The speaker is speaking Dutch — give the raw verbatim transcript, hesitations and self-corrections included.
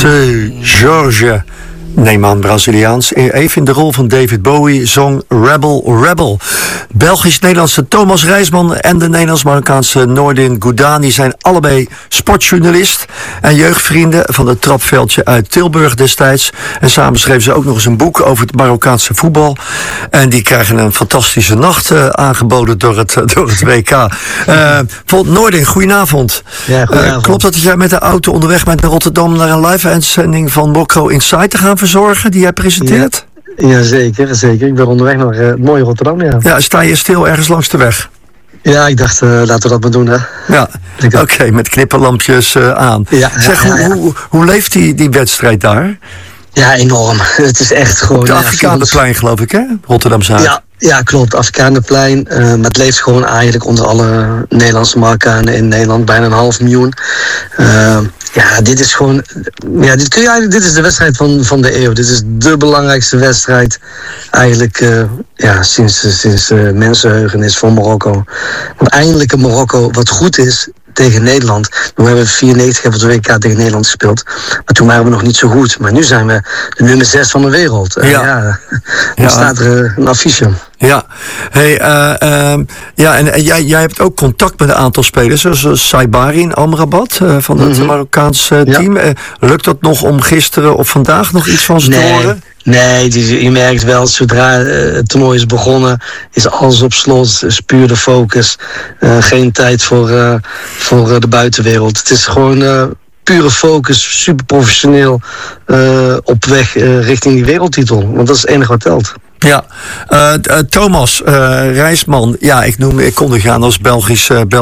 Seu Jorge. Neem aan Braziliaans. Even in de rol van David Bowie zong Rebel Rebel. Belgisch-Nederlandse Thomas Rijsman en de Nederlands-Marokkaanse Noordin Goudani zijn allebei sportjournalist en jeugdvrienden van het trapveldje uit Tilburg destijds. En samen schreven ze ook nog eens een boek over het Marokkaanse voetbal. En die krijgen een fantastische nacht uh, aangeboden door het, uh, door het W K. Uh, Bijvoorbeeld Noordin, goedenavond. Ja, goedenavond. Uh, klopt dat jij met de auto onderweg bent naar Rotterdam naar een live-uitzending van Mokro Inside te gaan verzorgen, die jij presenteert? Ja, ja, zeker, zeker. Ik ben onderweg naar uh, het mooie Rotterdam, ja. Ja, sta je stil ergens langs de weg? Ja, ik dacht, uh, laten we dat maar doen, hè. Ja, oké, okay, met knipperlampjes uh, aan. Ja, zeg, ja, ja, ja. Hoe, hoe, hoe leeft die, die wedstrijd daar? Ja, enorm. Het is echt gewoon... Op de ja, Afrikaanderplein, geloof ik, hè? Rotterdam-Zuid. Ja, ja, klopt. Afrikaanderplein. Uh, maar het leeft gewoon eigenlijk onder alle Nederlandse Marokkanen in Nederland. Bijna een half miljoen. Uh, ja, dit is gewoon... Ja, dit kun je eigenlijk... Dit is de wedstrijd van, van de eeuw. Dit is de belangrijkste wedstrijd eigenlijk uh, ja, sinds, sinds uh, mensenheugenis voor Marokko. Want eindelijk een Marokko wat goed is tegen Nederland. We hebben vierennegentig op de W K tegen Nederland gespeeld. Maar toen waren we nog niet zo goed. Maar nu zijn we de nummer zes van de wereld. Uh, ja. ja, dan ja. staat er uh, een affiche. Ja, hey, uh, uh, ja en, en jij, jij hebt ook contact met een aantal spelers, zoals Saibari in Amrabat uh, van het mm-hmm. Marokkaanse team. Ja. Uh, lukt dat nog om gisteren of vandaag nog iets van ze nee. te horen? Nee, die, je merkt wel, zodra uh, het toernooi is begonnen, is alles op slot, is puur de focus. Uh, geen tijd voor, uh, voor uh, de buitenwereld. Het is gewoon uh, pure focus, super professioneel, uh, op weg uh, richting die wereldtitel. Want dat is het enige wat telt. Ja, uh, uh, Thomas uh, Rijsman, ja, ik noem, ik kondig aan als Belgisch, uh, Belgisch